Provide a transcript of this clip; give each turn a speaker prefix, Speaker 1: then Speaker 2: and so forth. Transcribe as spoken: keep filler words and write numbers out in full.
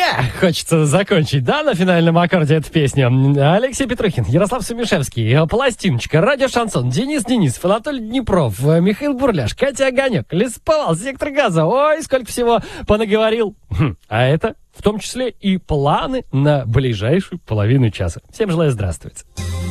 Speaker 1: Хочется закончить, да, на финальном аккорде эту песню. Алексей Петрухин, Ярослав Сумишевский, Пластиночка, Радио Шансон, Денис Денисов, Анатолий Днепров, Михаил Бурляш, Катя Огонек, Лесповал, Сектор Газа. Ой, сколько всего понаговорил. Хм, а это в том числе и планы на ближайшую половину часа. Всем желаю здравствовать.